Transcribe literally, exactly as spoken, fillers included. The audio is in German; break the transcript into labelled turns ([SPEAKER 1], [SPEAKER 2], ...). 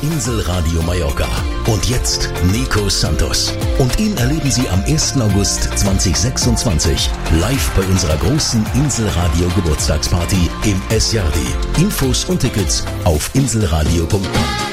[SPEAKER 1] Inselradio Mallorca. Und jetzt Nico Santos. Und ihn erleben Sie am ersten August zweitausendsechsundzwanzig live bei unserer großen Inselradio Geburtstagsparty im Es Jardi. Infos und Tickets auf inselradio punkt com.